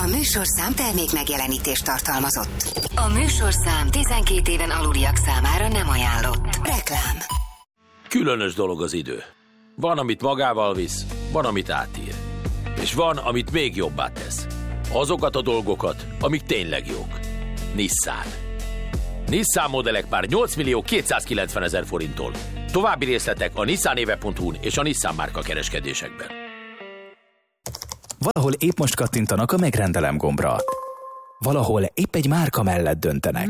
A műsorszám termék megjelenítést tartalmazott. A műsorszám 12 éven aluliak számára nem ajánlott. Reklám. Különös dolog az idő. Van, amit magával visz, van, amit átír. És van, amit még jobbá tesz. Azokat a dolgokat, amik tényleg jók. Nissan. Nissan modellek már 8.290.000 forinttól. További részletek a nissanéve.hu-n és a Nissan márka kereskedésekben. Valahol épp most kattintanak a megrendelem gombra. Valahol épp egy márka mellett döntenek.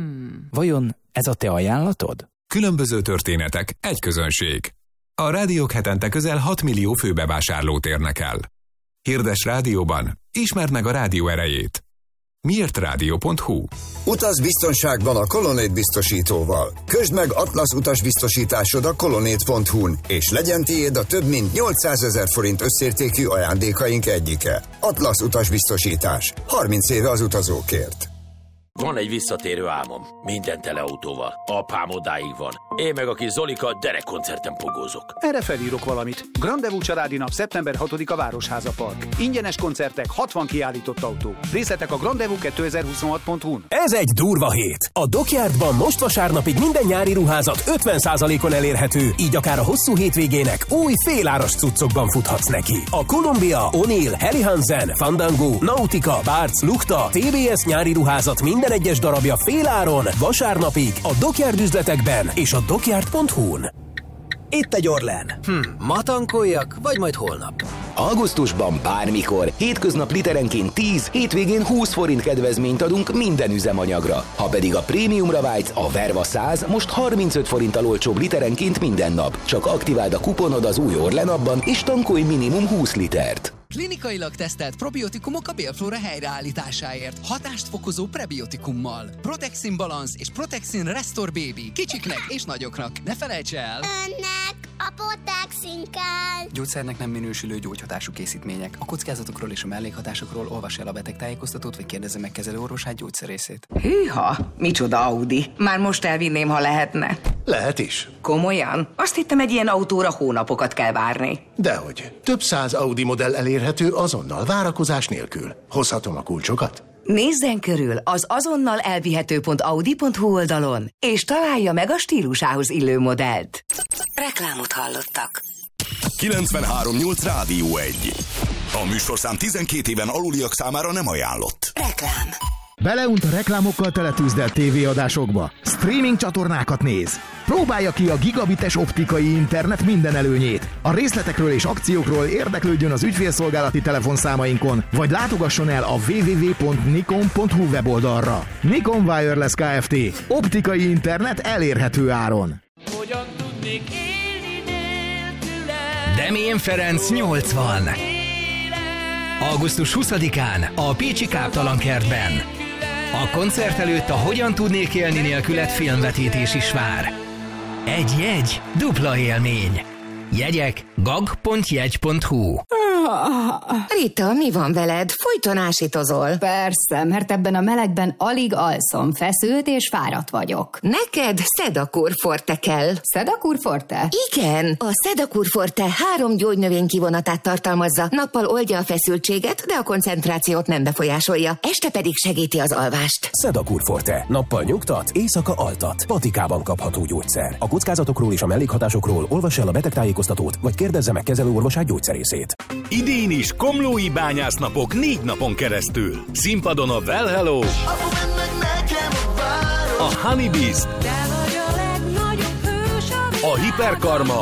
Vajon ez a te ajánlatod? Különböző történetek, egy közönség. A rádiók hetente közel 6 millió főbevásárlót érnek el. Hirdes rádióban, ismerd meg a rádió erejét. Miértradio.hu. Utaz biztonságban a Colonnade biztosítóval. Közd meg Atlasz utasbiztosításod a Colonnade.hu-n, és legyen tiéd a több mint 800 000 forint összértékű ajándékaink egyike. Atlasz utasbiztosítás. 30 éve az utazókért. Van egy visszatérő álmom. Minden tele autóval. Apám odáig van. Én meg a kis Zolika derekkoncerten pogózok. Erre felírok valamit. Grandevú családi nap szeptember 6-a Városháza Park. Ingyenes koncertek, 60 kiállított autó. Részletek a grandevú2026.hu-n. Ez egy durva hét. A Dockyardban most vasárnapig minden nyári ruházat 50%-on elérhető, így akár a hosszú hétvégének új féláras cuccokban futhatsz neki. A Columbia, O'Neill, Helly Hansen, Fandango, Nautica, Bart's, Lukta, TBS nyári ruházat minden egyes darabja féláron vasárnapig a Dockyard üzletekben és a dockyard.hu-n. Itt egy Orlen. Ma tankoljak, vagy majd holnap? Augusztusban bármikor, hétköznap literenként 10, hétvégén 20 forint kedvezményt adunk minden üzemanyagra. Ha pedig a prémiumra vágysz, a Verva 100 most 35 forinttal olcsóbb literenként minden nap. Csak aktiváld a kuponod az új Orlen appban, és tankolj minimum 20 litert. Klinikailag tesztelt probiotikumok a bélflóra helyreállításáért. Hatást fokozó prebiotikummal. Protexin Balance és Protexin Restore Baby. Kicsiknek és nagyoknak. Ne felejts el! Önnek a Protexin kell! Gyógyszernek nem minősülő gyógyhatású készítmények. A kockázatokról és a mellékhatásokról olvass el a betegtájékoztatót, vagy kérdezze meg kezelőorvosát, gyógyszerészét. Hűha! Micsoda Audi! Már most elvinném, ha lehetne. Lehet is. Komolyan? Azt hittem, egy ilyen autóra hónapokat kell várni. Dehogy. Több száz Audi modell elérhető azonnal, várakozás nélkül. Hozhatom a kulcsokat? Nézzen körül az azonnal elvihető.audi.hu oldalon, és találja meg a stílusához illő modellt. Reklámot hallottak. 93.8 Rádió 1. A műsorszám 12 éven aluliak számára nem ajánlott. Reklám. Beleunt a reklámokkal teletűzdelt tévéadásokba. Streaming csatornákat néz. Próbálja ki a gigabites optikai internet minden előnyét. A részletekről és akciókról érdeklődjön az ügyfélszolgálati telefonszámainkon, vagy látogasson el a www.nikon.hu weboldalra. Nikon Wireless Kft. Optikai internet elérhető áron. Hogyan tudnék élni nélküle? Demén Ferenc 80. Augusztus 20-án a Pécsi Káptalankertben. A koncert előtt a Hogyan tudnék élni nélküled filmvetítés is vár. Egy jegy, dupla élmény. Jegyek gag.jegy.hu. Rita, mi van veled? Folyton ásítozol. Persze, mert ebben a melegben alig alszom, feszült és fáradt vagyok. Neked Sedakur Forte kell. Sedakur Forte? Igen, a Sedakur Forte 3 gyógynövény kivonatát tartalmazza. Nappal oldja a feszültséget, de a koncentrációt nem befolyásolja. Este pedig segíti az alvást. Sedakur Forte. Nappal nyugtat, éjszaka altat. Patikában kapható gyógyszer. A kockázatokról és a mellékhatásokról olvass el a betegtájékoztatót, vagy kérdezze meg kezelőorvosát, gyógyszerészét. Idén is komlói bányásznapok 4 napon keresztül. Színpadon a Well Hello, a Honey Beast, a Hiperkarma,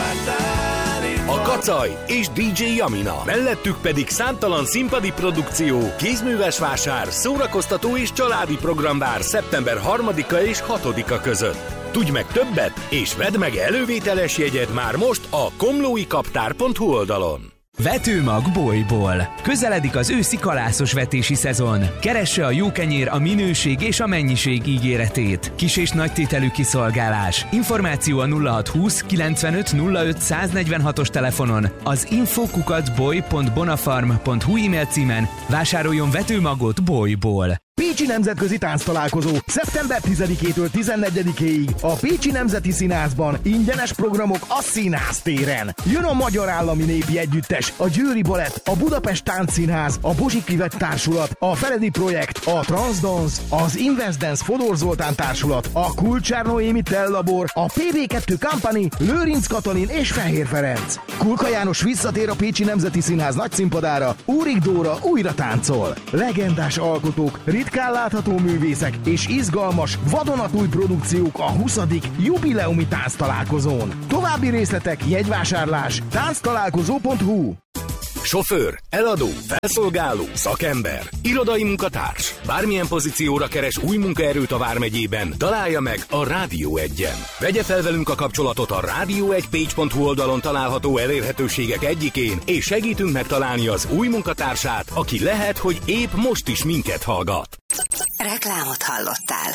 a Kacaj és DJ Jamina. Mellettük pedig számtalan színpadi produkció, kézműves vásár, szórakoztató és családi program vár szeptember 3-a és 6-a között. Tudj meg többet, és vedd meg elővételes jegyed már most a komlóikaptár.hu oldalon. Vetőmag Bolyból. Közeledik az őszi kalászos vetési szezon. Keresse a jó kenyér a minőség és a mennyiség ígéretét. Kis és nagy tételű kiszolgálás. Információ a 0620 95 05 146-os telefonon, az info@boly.bonafarm.hu e-mail címen. Vásároljon vetőmagot Bolyból. Pécsi Nemzetközi Tánctalálkozó szeptember 10-től 14-ig a Pécsi Nemzeti Színházban, ingyenes programok a Színház téren. Jön a Magyar Állami Népi Együttes, a Győri Balett, a Budapest Táncszínház, a Bozsik Vivek Társulat, a Feledi Projekt, a Transdance, az Invest Dance Fodor Zoltán Társulat, a Kulcsár Noémi Tellabor, a PB2 Company, Lőrinc Katalin és Fehér Ferenc. Kulka János visszatér a Pécsi Nemzeti Színház nagyszínpadára, Úrik Dóra újra táncol. Legendás alkotók, ritkán látható művészek és izgalmas, vadonatúj produkciók a 20. jubileumi tánctalálkozón. További részletek, jegyvásárlás, tánctalálkozó.hu. Sofőr, eladó, felszolgáló, szakember, irodai munkatárs. Bármilyen pozícióra keres új munkaerőt a Vármegyében, találja meg a Rádió 1-en. Vegye fel velünk a kapcsolatot a radio1page.hu oldalon található elérhetőségek egyikén, és segítünk megtalálni az új munkatársát, aki lehet, hogy épp most is minket hallgat. Reklámot hallottál.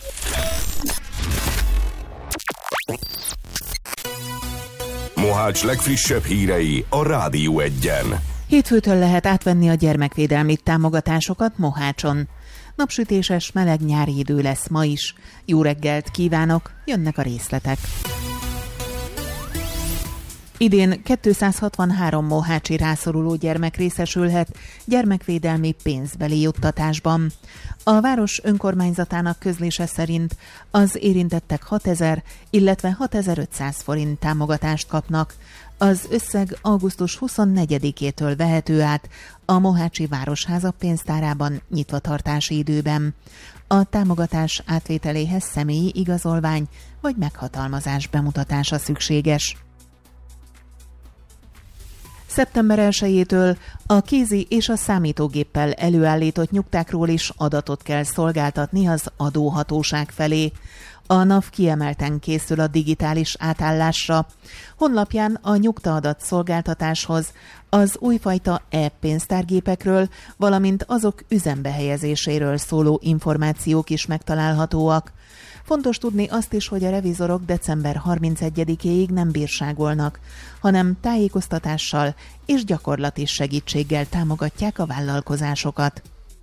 Mohács legfrissebb hírei a Rádió 1-en. Hétfőtől lehet átvenni a gyermekvédelmi támogatásokat Mohácson. Napsütéses, meleg nyári idő lesz ma is. Jó reggelt kívánok, jönnek a részletek. Idén 263 mohácsi rászoruló gyermek részesülhet gyermekvédelmi pénzbeli juttatásban. A város önkormányzatának közlése szerint az érintettek 6000, illetve 6500 forint támogatást kapnak. Az összeg augusztus 24-től vehető át a Mohácsi Városháza pénztárában nyitvatartási időben. A támogatás átvételéhez személyi igazolvány vagy meghatalmazás bemutatása szükséges. Szeptember 1-től a kézi és a számítógéppel előállított nyugtákról is adatot kell szolgáltatni az adóhatóság felé. A NAV kiemelten készül a digitális átállásra. Honlapján a nyugtaadat szolgáltatáshoz az újfajta e-pénztárgépekről, valamint azok üzembe helyezéséről szóló információk is megtalálhatóak. Fontos tudni azt is, hogy a revizorok december 31-éig nem bírságolnak, hanem tájékoztatással és gyakorlati segítséggel támogatják a vállalkozásokat.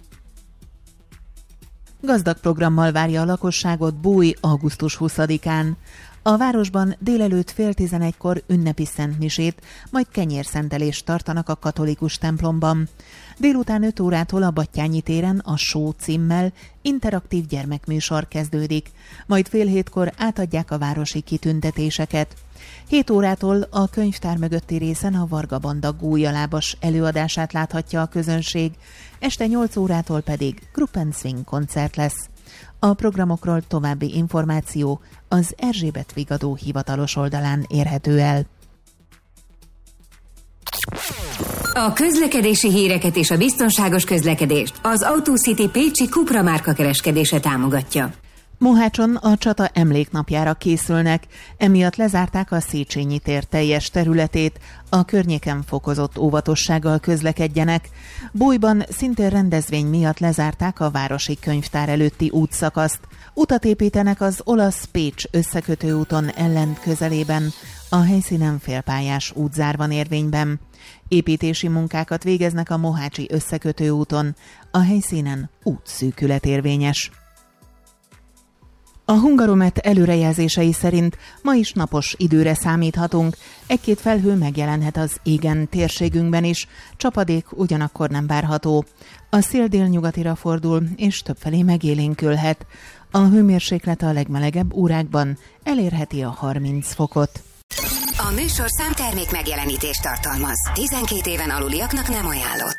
Gazdag programmal várja a lakosságot Búj augusztus 20-án. A városban délelőtt 10:30-kor ünnepi szentmisét, majd kenyérszentelést tartanak a katolikus templomban. Délután 5 órától a Battyányi téren a Show címmel interaktív gyermekműsor kezdődik, majd 6:30-kor átadják a városi kitüntetéseket. 7 órától a könyvtár mögötti részen a Varga Banda gólyalábas előadását láthatja a közönség, este 8 órától pedig Group & Swing koncert lesz. A programokról további információ az Erzsébet Vigadó hivatalos oldalán érhető el. A közlekedési híreket és a biztonságos közlekedést az AutoCity pécsi Cupra márka kereskedése támogatja. Mohácson a csata emléknapjára készülnek, emiatt lezárták a Széchenyi tér teljes területét, a környéken fokozott óvatossággal közlekedjenek. Bújban szintén rendezvény miatt lezárták a városi könyvtár előtti útszakaszt. Utat építenek az Olasz-Pécs összekötő úton ellent közelében, a helyszínen félpályás útzár van érvényben. Építési munkákat végeznek a Mohácsi összekötő úton, a helyszínen útszűkület érvényes. A Hungaromet előrejelzései szerint ma is napos időre számíthatunk, egy-két felhő megjelenhet az égen térségünkben is, csapadék ugyanakkor nem várható. A szél délnyugatira fordul, és többfelé megélénkülhet. A hőmérséklet a legmelegebb órákban elérheti a 30 fokot. A műsorszám termék megjelenítést tartalmaz. 12 éven aluliaknak nem ajánlott.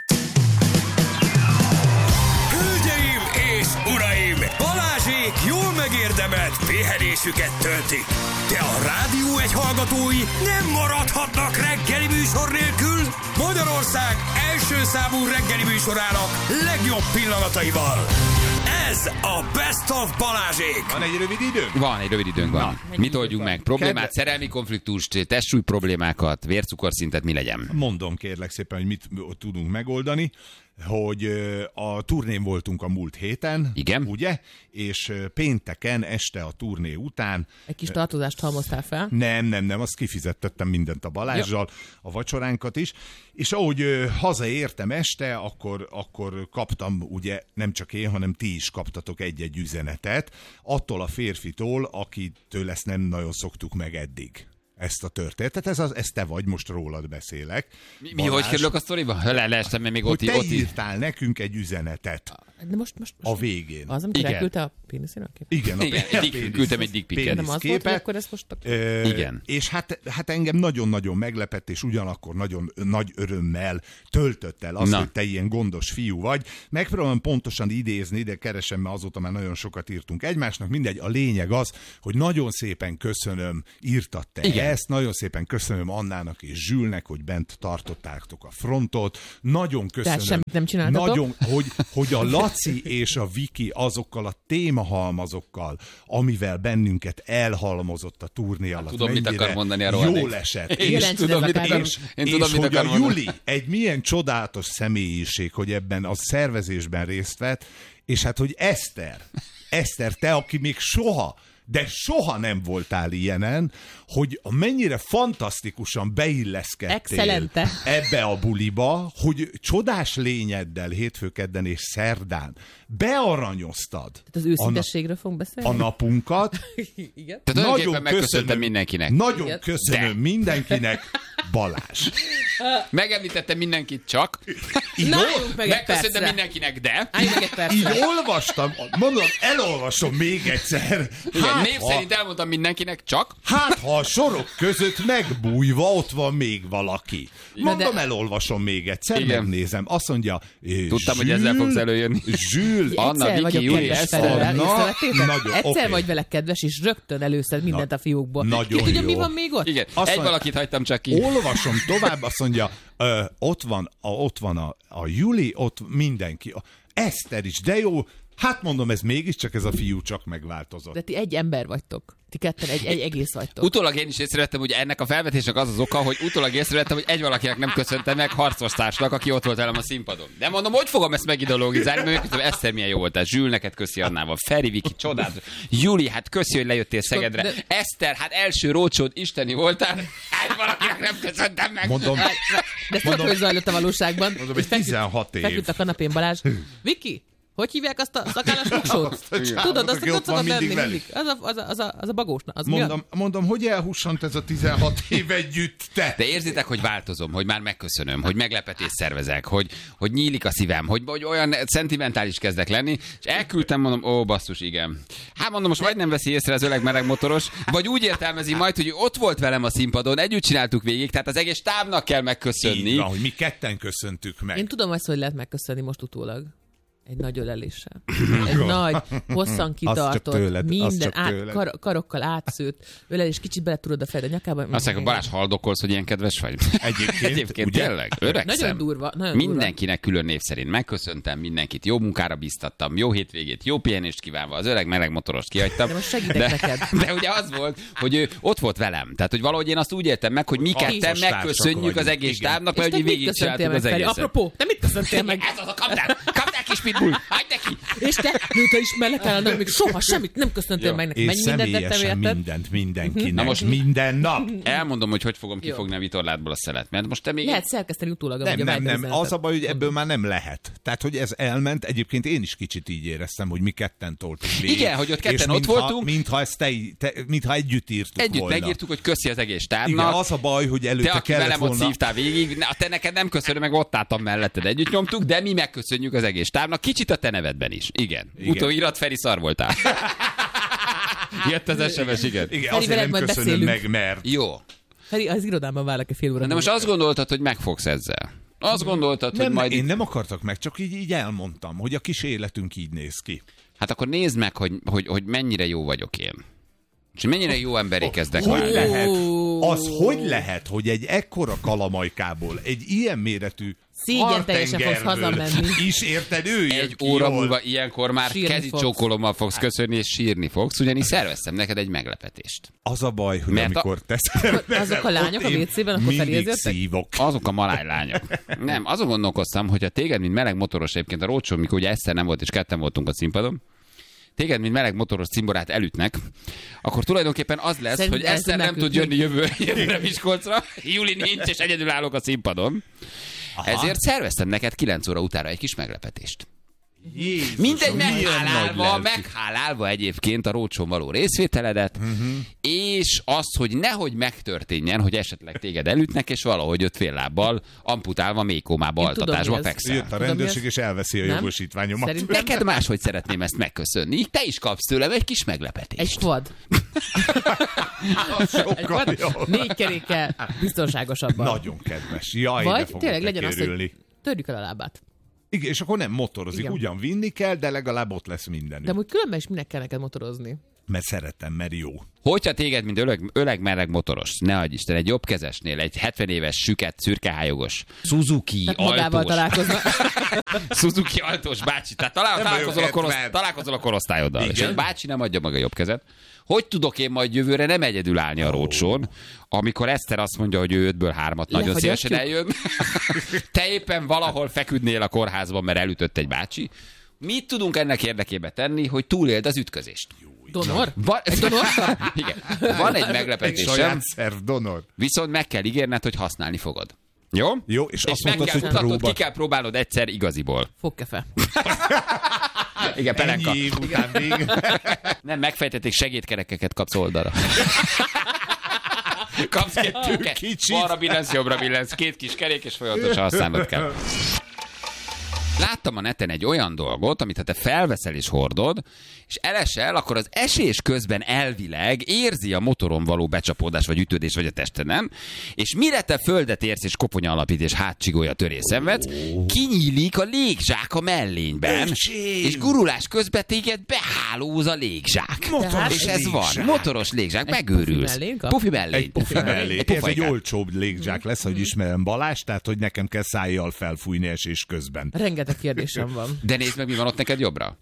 Hölgyeim és uraim! Balázsék jól megérdemelt pihenésüket töltik. De a Rádió 1 hallgatói nem maradhatnak reggeli műsor nélkül. Magyarország első számú reggeli műsorának legjobb pillanataival. Ez a Best of Balázsék. Van egy rövid időnk? Van, egy rövid időnk van. Mit oldjunk meg? Problémát, szerelmi konfliktust, testsúly problémákat, vércukorszintet, mi legyen? Mondom kérlek szépen, hogy mit tudunk megoldani. hogy a turnén voltunk a múlt héten, igen, ugye? És pénteken este a turné után... Egy kis tartozást halmoztál fel? Nem, azt kifizettettem mindent a Balázsral, a vacsoránkat is, és ahogy hazaértem este, akkor kaptam, ugye nem csak én, hanem ti is kaptatok egy-egy üzenetet, attól a férfitól, akitől ezt nem nagyon szoktuk meg eddig. Ezt a történetet, ez te vagy, most rólad beszélek. Mi hogy kerülök a sztoriba? Leestem, mert még ott írtál nekünk egy üzenetet. De most a végén. Az, amikor elküldte a péniszének? Igen, küldtem egy dickpiket. Nem az volt, hogy akkor ezt most... Igen. És hát engem nagyon-nagyon meglepett, és ugyanakkor nagyon nagy örömmel töltött el az, hogy te ilyen gondos fiú vagy. Megpróbálom pontosan idézni, de keresem, mert azóta már nagyon sokat írtunk egymásnak. Mindegy, a lényeg az, hogy nagyon szépen köszönöm, írtad te ezt, nagyon szépen köszönöm Annának és Zsülnek, hogy bent tartottátok a frontot. Nagyon köszönöm. Tehát semmit nem csináltatok? Nagyon, hogy a Laci és a Viki azokkal a témahalmazokkal, amivel bennünket elhalmozott a turné alatt. Tudom, mit akar mondani a rohadék. Jól esett. És hogy a Juli egy milyen csodálatos személyiség, hogy ebben a szervezésben részt vett, és hát, hogy Eszter, te, aki még soha nem voltál ilyenen, hogy mennyire fantasztikusan beilleszkedtél ebbe a buliba, hogy csodás lényeddel hétfő-kedden és szerdán bearanyoztad. Tehát az őszintességről fogunk beszélni? A napunkat. Igen. Tehát nagyon megköszöntem mindenkinek. Nagyon köszönöm mindenkinek, Balázs. Megemlítettem mindenkit csak. Megköszöntem mindenkinek, de. Így olvastam, mondom, elolvasom még egyszer. Név szerint elmondtam mindenkinek, csak. Hát, ha a sorok között megbújva ott van még valaki. Mondom, elolvasom még egyszer, megnézem. Azt mondja, tudtam, hogy ezzel fogsz előjönni. Zsül, Anna, Viki, Júli, Eszter. Egyszer vagy vele kedves, és rögtön előszed mindent a fiókból. Nagyon jó. Tudja, mi van még ott? Igen, valakit hagytam csak ki. Olvasom tovább, azt mondja, ott van a Júli, ott mindenki. Eszter is, de jó. Hát mondom, ez mégiscsak ez a fiú csak megváltozott. De ti egy ember vagytok. Ti ketten egy egész vagytok. Utólag én is észrevettem, hogy ennek a felvetésnek az oka, hogy utólag észrevettem, hogy egy valakinek nem köszöntem meg harcostársnak, aki ott volt velem a színpadon. De mondom, hogy fogom ezt megideologizálni, mert megköszönöm, Eszter milyen jó voltál. Zsül, neked köszi Annával. Feri, Viki, csodát. Júli, hát köszi, hogy lejöttél Szegedre. Eszter, hát első rócsód isteni voltál. Egy valakinek nem köszöntem meg. Mondom, de tudod, hogy zajlott a valóságban. Mondom, hogy 16 év. Feküdt a kanapén Balázs. Viki, hogy hívják azt a szakállas muksót? Tudod, azt ott szokott lenni mindig. Az a bagósna. Mondom, hogy elhussant ez a 16 év együtt, te? De érzitek, hogy változom, hogy már megköszönöm, hogy meglepetést szervezek, hogy nyílik a szívem, hogy olyan szentimentális kezdek lenni, és elküldtem, mondom, basszus, igen. Hát mondom, most vagy nem veszi észre az öreg meleg motoros, vagy úgy értelmezi majd, hogy ott volt velem a színpadon, együtt csináltuk végig, tehát az egész stábnak kell megköszönni. Így van, hogy mi ketten köszöntük meg. Én tudom azt, hogy lehet megköszönni most utólag. Egy nagy öleléssel. Egy nagy, hosszan kitartott, minden karokkal átszőtt ölelés, kicsit bele tudod a fejed a nyakába. Azt mondják, hogy Balázs, haldokolsz, hogy ilyen kedves vagy? Egyébként tényleg, öregszem. Nagyon durva. Mindenkinek külön név szerint megköszöntem, mindenkit jó munkára biztattam, jó hétvégét, jó pihenést kívánva, az öreg meleg motorost kihagytam. De most segítek neked. De ugye az volt, hogy ő ott volt velem. Tehát, hogy valahogy én azt úgy értem meg, hogy mi ketten megköszönjük az egész stábnak, mert hogy végigcsináltuk az egészet. Apropó, te mit köszöntél meg? Ez az a kapdál kis pitbull, hagyd neki! És te, mióta ismerlek el, még soha semmit nem köszöntél meg neki. És személyesen mindent mindenkinek. Na most minden nap. Elmondom, hogy fogom kifogni a vitorládból a szelet, mert most te még... Lehet szerkeszteni utólag. Nem, az a baj, hogy ebből már nem lehet. Tehát, hogy ez elment, egyébként én is kicsit így éreztem, hogy mi ketten toltuk végig. Igen, hogy ott ketten ott voltunk. Mintha együtt írtuk volna. Megírtuk, hogy köszi az egész stábnak. Igen, az a baj, hogy előtte kellett volna... Te, velem ott szívtál végig, te neked nem köszönöm, meg ott álltam melletted, együtt nyomtuk, de mi megköszönjük az egész stábnak, kicsit a te nevedben is. Igen. Utóirat, Feri, szar voltál. Jött az SMS, igen. Igen, azért nem köszönöm meg, mert... Jó. Feri, az irodámban várlak egy fél óra. De most azt gondoltad, hogy megfogsz ezzel? Azt gondoltad, hogy majd... Én nem akartak meg, csak így elmondtam, hogy a kis életünk így néz ki. Hát akkor nézd meg, hogy mennyire jó vagyok én. És mennyire jó emberé kezdek válni. Hogy lehet, hogy egy ekkora kalamajkából egy ilyen méretű Szégyen teljesen fogsz hazamenni. Is érted, ő egy óra múlva ilyenkor már kezi csókolommal fogsz köszönni, és sírni fogsz, ugyanis szerveztem neked egy meglepetést. Az a baj, hogy amikor te szervezed, azok a lányok a WC-ben, akkor szívok. Azok a maláj lányok. Nem, azon gondolkoztam, hogy a téged, mint meleg motoros, egyébként a roadshow, mikor ugye Eszter nem volt, és ketten voltunk a színpadon, téged, mint meleg motoros cimborát elütnek, akkor tulajdonképpen az lesz, szerintem hogy Eszter nem tud jönni jövőre Miskolcra, Juli nincs, és egyedül állok a színpadon. Aha. Ezért szerveztem neked 9 óra utára egy kis meglepetést. Jézus, mindegy, meghálálva egyébként a roadshow való részvételedet, és azt, hogy nehogy megtörténjen, hogy esetleg téged elütnek, és valahogy ott fél lábbal, amputálva, mélykomába, altatásba fekszel. Jött a rendőrség, és elveszi a jogosítványomat. Szerintem neked máshogy szeretném ezt megköszönni. Te is kapsz tőlem egy kis meglepetést. Egy quad. Egy quad 4 kerékkel biztonságosabban. Nagyon kedves. Jaj, vagy tényleg legyen az, hogy törjük el a lábát. Igen, és akkor nem motorozik. Igen. Ugyan vinni kell, de legalább ott lesz minden. De amúgy különben is minek kell neked motorozni? Mert szeretem, mert jó. Hogyha téged, mint öleg meleg motoros, ne adj Isten, egy jobbkezesnél, egy 70 éves, süket, szürkehályogos, Suzuki Altós. Suzuki Altós bácsi. Tehát találkozol a korosztályoddal. Igen? És egy bácsi nem adja meg a jobb kezet. Hogy tudok én majd jövőre nem egyedül állni a roadshown, amikor Eszter azt mondja, hogy ő 5-ből 3-at nagyon szívesen eljön. Te éppen valahol feküdnél a kórházban, mert elütött egy bácsi. Mit tudunk ennek érdekében tenni, hogy túléld az ütközést? Donor? Igen. Van egy meglepetésem. Egy saját szerv donor. Viszont meg kell ígérned, hogy használni fogod. Jó? Jó, és azt mondod, hogy próbál. Ki kell próbálnod egyszer igaziból. Fogkefe. Igen, pelenka. Ennyi év után még. Nem, megfejtették, segédkerekeket kapsz oldalra. Kapsz 2 tőket. Balra billensz, jobbra billensz, 2 kis kerék, és folyamatosan használnod kell. Láttam a neten egy olyan dolgot, amit ha te felveszel és hordod, és elesel, akkor az esés közben elvileg érzi a motoron való becsapódás, vagy ütődés, vagy a testeden, és mire te földet érsz, és koponya alapít, és hátcsigolya törés szenvedsz, kinyílik a légzsák a mellényben, és gurulás közben téged behálóz a légzsák. És ez van. Motoros légzsák, megőrülsz. Pufi mellény. Ez egy olcsóbb légzsák lesz, hogy ismerem Balázs, tehát hogy nekem kell szájjal felfújni esés közben. Rengeteg kérdésem van. De nézd meg, mi van ott neked jobbra.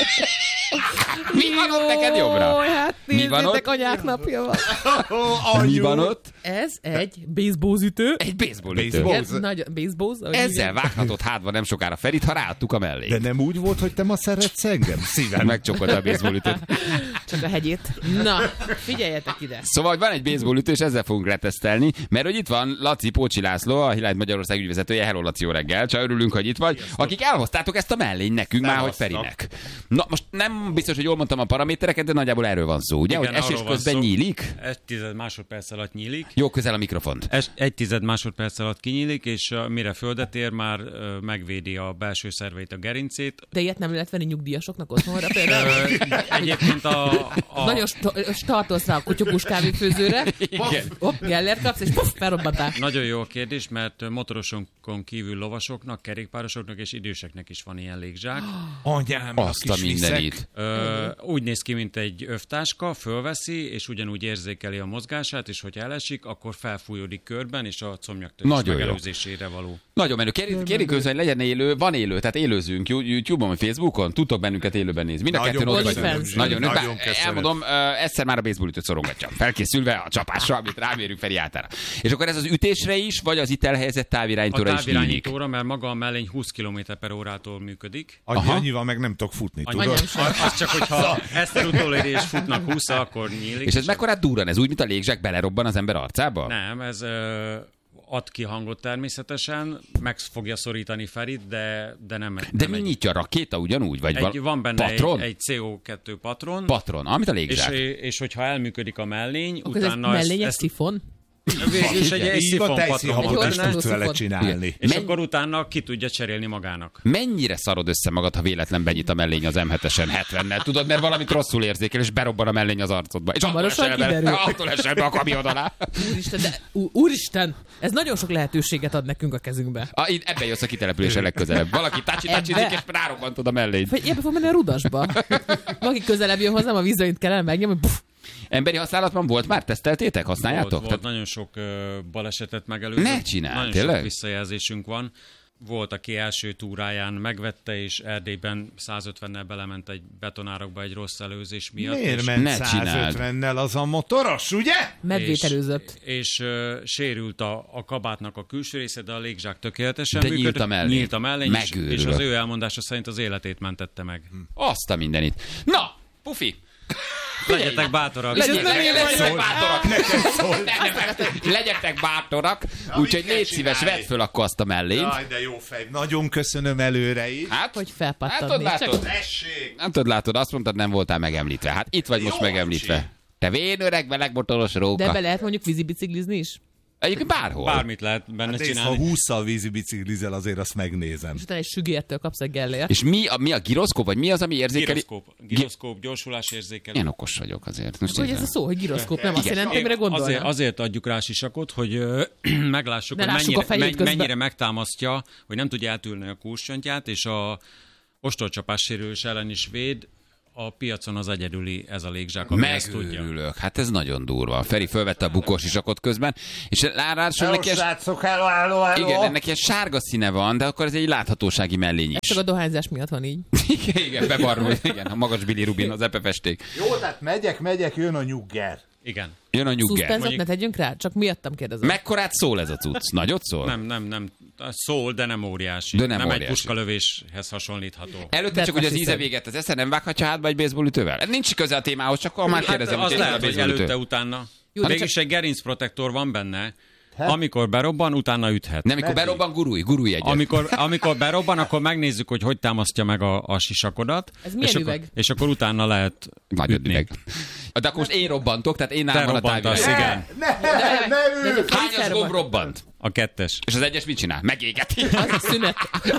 Mi van ott neked jobbra? Hát nézzétek, anyák napja van. Mi van ott? Ez egy baseballütő. Egy baseballütő. Baseball. Ezzel vághatod hátba nem sokára Ferit, ha ráadtuk a mellé. De nem úgy volt, hogy te ma szeretsz engem? Szívem. Megcsokod a baseballütőt. Csak a hegyét. Na, figyeljetek ide. Szóval van egy baseballütő, és ezzel fogunk letesztelni, mert hogy itt van Laci Pócsi László, a Highlight Magyarország ügyvezetője. Hello, Laci, jó reggel. Csak örülünk, hogy itt vagy. Akik elhoztátok ezt a mellény nekünk már, hogy Ferinek. Na, most nem biztos, hogy jól mondtam a paramétereket, de nagyjából erről van szó, ugye? Igen, hogy esés közben nyílik? 1/10 másodperc alatt nyílik. Jó, közel a mikrofont. 1/10 másodperc alatt kinyílik, és mire földet ér, már megvédi a belső szerveit, a gerincét. De ilyet nem lehet venni nyugdíjasoknak otthonra például? Egyébként Nagyon startolsz rá a kutyapus kávéfőzőre, Geller kapsz, és puff, felrobbantál. Nagyon jó a kérdés, mert motorosokon kívül lovasoknak, kerékpárosoknak és időseknek is van ilyen légzsák. Anyám, azt a mindenit. Úgy néz ki, mint egy övtáska, fölveszi, és ugyanúgy érzékeli a mozgását, és hogyha elesik, akkor felfújódik körben, és a combjaktörés megelőzésére való. Nagyon menő. Kérjük közben, hogy legyen élő, van élő, tehát élőzünk YouTube-on, vagy Facebookon, tudtok bennünket élőben nézni. Mind a kettőn ott vagyunk. Nagyon elmondom, egyszer már a baseballütőt szorongatja. Felkészülve a csapásra, amit rámérünk Feri áltára. És akkor ez az ütésre is, vagy az itt elhelyezett távirányítóra is nyílik? A távirányítóra, mert maga a mellény 20 km/órától működik. Annyival meg nem tudok futni, tudod? Az csak, hogyha ezt utolérés és futnak 20, akkor nyílik. És ez mekkorát durran? Ez úgy, mint a légzsák belerobban az ember arcába? Nem, ez ad ki hangot természetesen, meg fogja szorítani Ferit, de nem. De mi nyitja, rakéta ugyanúgy? Vagy van benne patron? egy CO2 patron. Patron, amit a légzsák. És hogyha elműködik a mellény, akkor utána ez mellény egy szifon? És egy szifonpatron tudsz vele csinálni. És akkor utána ki tudja cserélni magának. Mennyire szarod össze magad, ha véletlen benyit a mellény az M7-esen 70-nel? Tudod, mert valamit rosszul érzékel, és berobban a mellény az arcodba. És attól esel be a kamion alá. Úristen, ez nagyon sok lehetőséget ad nekünk a kezünkbe. Ebben jössz a kitelepülésen legközelebb. Valaki tácsizik, és rárobbantod a mellényt. Ebbe fog menni a rudasba. Valaki közelebb jön hozzám, a vízöint kell megnyomni, emberi használatban volt már? Teszteltétek? Használjátok? Volt nagyon sok balesetet megelőzött. Ne csinálj, nagyon tényleg? sok visszajelzésünk van. volt, aki első túráján megvette, és Erdélyben 150-nel belement egy betonárokba egy rossz előzés miatt. Miért ment 150-nel az a motoros, ugye? Medvét előzött. És sérült a kabátnak a külső része, de a légzsák tökéletesen működött. Nyílt a mellény, és az ő elmondása szerint az életét mentette meg. Azt a mindenit. Na, Pufi! Legyetek bátorak. Legyetek bátorak. Úgyhogy légy szíves, vedd föl akkor azt a mellényt. Jaj, de jó fej. Nagyon köszönöm előre is. Hát, hogy felpattadni. Hát látod, azt mondtad, nem voltál megemlítve. Hát itt vagy most megemlítve. Te vén öreg, melegmotoros róka. De be lehet mondjuk vízibiciklizni is? Egyébként bárhol. Bármit lehet benne csinálni. Ha 20-szal vízibiciklizel, azért azt megnézem. És utána egy sügértől kapsz egy gellért. És mi a giroszkóp, vagy mi az, ami érzékeli? Giroszkóp, gyorsulás érzékelő. Én okos vagyok azért. Most hogy ez a szó, hogy giroszkóp, nem azt jelenti, mire gondolnám. Azért adjuk rá sisakot, hogy meglássuk, hogy mennyire megtámasztja, hogy nem tudja eltűrni a kulcsontját, és a ostorcsapás sérülés ellen is véd. A piacon az egyedüli ez a légzsák, ami ezt tudja. Megőrülök. Hát ez nagyon durva. Feri fölvette a bukós sisakot közben, és ráadásul neki igen, ennek ilyen sárga színe van, de akkor ez egy láthatósági mellény is. Csak a dohányzás miatt van így. Igen, bebarul, igen, a magas bilirubin, az epefesték. Jó, tehát megyek, jön a nyugger. Igen. Jön a nyugger. Szuszpenzet ne tegyünk rá? Csak miattam kérdezem. Mekkorát szól ez a cucc? Nagyot szól? Nem. Szól, de nem óriási. De nem egy óriási. puskalövéshez hasonlítható. Előtte csak, hogy az íze véget az esze nem vághatja hátba egy baseballütővel? Nincs köze a témához, csak akkor már kérdezem, az lehet, hogy előtte, utána. Mégis egy gerincprotektor van benne. Amikor berobban, utána üthet. Nem, amikor berobban, gurulj egyet. Amikor berobban, akkor megnézzük, hogy támasztja meg a sisakodat. Ez milyen üveg? És akkor utána lehet nagyon üveg. De akkor most én robbantok, tehát én nálam a távirányító. Igen. Hányas gomb robbant? A 2-es. És az 1-es mit csinál? Megégeti. Az szünet.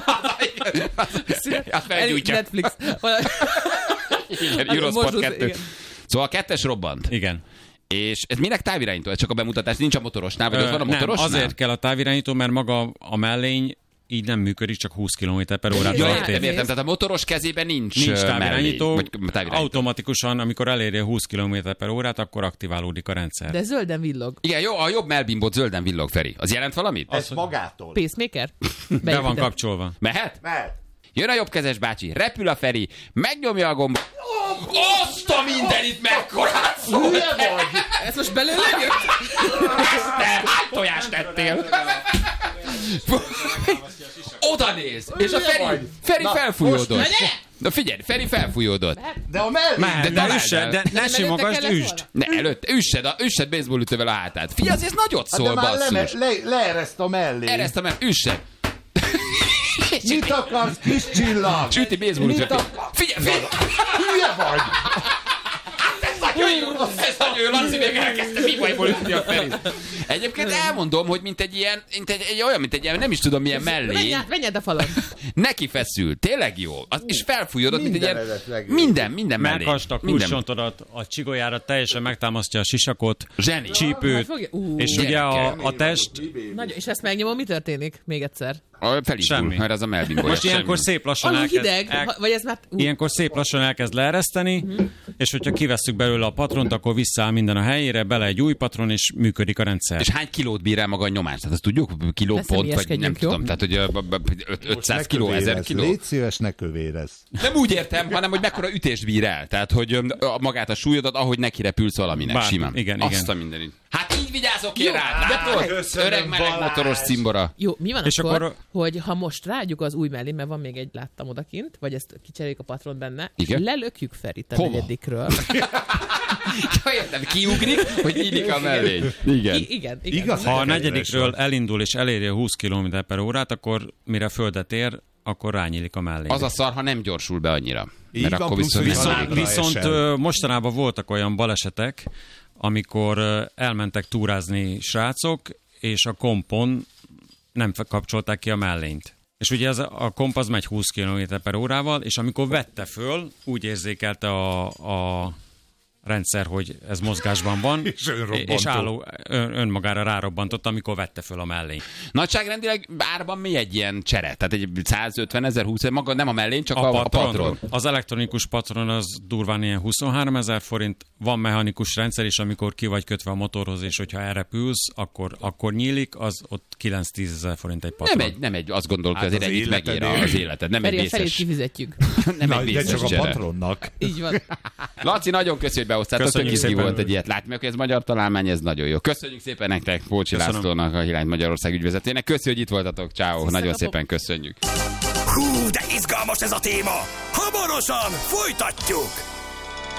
Azt felgyújtja. Netflix. Igen, Eurosport 2. Szóval a 2-es robbant. Igen. És ez minek távirányító? Ez csak a bemutatás, nincs a motorosnál, vagy ott van a motorosnál? Nem, azért kell a távirányító, mert maga a mellény így nem működik, csak 20 km/h. Ja, értem, tehát a motoros kezében nincs távirányító. Automatikusan, amikor eléri a 20 km/h, akkor aktiválódik a rendszer. De zölden villog. Igen, jó, a jobb melbimbot zölden villog, Feri. Az jelent valamit? Ez magától. Pacemaker? Be van kapcsolva. Mehet? Mehet. Jön a jobbkezes bácsi, repül a Feri, megnyomja a gombot. Azt a mindenit megkorát szól! Hülye vagy! Ez most belőle jött? Hány tojást tettél? Oda néz! És a Feri felfújódott. Na figyelj, Feri felfújódott. De a mellé! De ne simogasd, üsd! Ne, előtte, üssed baseballütővel a hátát. Figyelj, ez nagyot szól, basszus. Leereszt a mellé. Ereszt a mellé, üssed. Mit akarsz, kis csillag? Süti baseballütővel. Figyelj! Hülye vagy! Ez nagyon jó, Laci még elkezdte mibajból ütni a Ferit. Egyébként elmondom, hogy mint egy ilyen, nem is tudom milyen mellé. Menj át a falon. Neki feszül, tényleg jó. És felfújódott, mint egy ilyen, minden mellé. Megkast a kulcsontodat, a csigolyára teljesen megtámasztja a sisakot, csípőt, és ugye a test... Nagyon, és ezt megnyomom, mi történik? Még egyszer. Felindul, mert az a melbimbója. Most ilyenkor szép lassan ilyenkor szép lassan elkezd leereszteni, és hogyha kivesszük belőle a patront, akkor visszaáll minden a helyére, bele egy új patron, és működik a rendszer. És hány kilót bír el maga a nyomás? Tehát azt tudjuk? Kilópont, vagy nem tudom. Tehát, hogy 500 kiló, 1000 kiló. Légy szíves, ne kövérezz. Nem úgy értem, hanem, hogy mekkora ütést bír el. Tehát, hogy magát a súlyodat, ahogy neki repülsz valaminek, simán. Igen. Azt a mindenit. Hát így vigyázok én rád, látod? Öreg meleg motoros cimbora. Jó, mi van akkor, hogy ha most rágyuk az új mellé, mert van még egy, láttam odakint, vagy ezt kicseréljük a patron benne, és lelökjük Ferit a negyedikről. Értem, kiugrik, hogy nyílik a mellény. Igen. Igaz, ha a negyedikről elindul és eléri a 20 km/h, akkor mire földet ér, akkor rányílik a mellé. Az a szar, ha nem gyorsul be annyira. Mert akkor viszont mostanában voltak olyan balesetek, amikor elmentek túrázni srácok, és a kompon nem kapcsolták ki a mellényt. És ugye a komp az megy 20 km/h, és amikor vette föl, úgy érzékelte a rendszer, hogy ez mozgásban van, és álló önmagára rárobbantott, amikor vette föl a mellény. Nagyságrendileg árban mi egy ilyen csere? Tehát egy 150 000, 20 000, maga nem a mellény, csak a patron. Az elektronikus patron az durván ilyen 23 000 forint, van mechanikus rendszer is, amikor ki vagy kötve a motorhoz, és hogyha elrepülsz, akkor nyílik, az ott 9-10 000 forint egy patron. Nem egy azt gondolok, hogy azért együtt megér az életed. Nem egy vészes. Felét kifizetjük. Nem egy vészes csak a patronnak. Így van. Laci, nagyon köszönjük, hogy beosztáltok. Tök izgi volt egy ilyet látni, hogy ez magyar találmány, ez nagyon jó. Köszönjük szépen nektek, Pócsi Lászlónak, a Hilány Magyarország ügyvezetőjének. Köszönjük, hogy itt voltatok. Ciao. Nagyon szépen köszönjük. Hú, de izgalmas ez a téma! Hamarosan folytatjuk!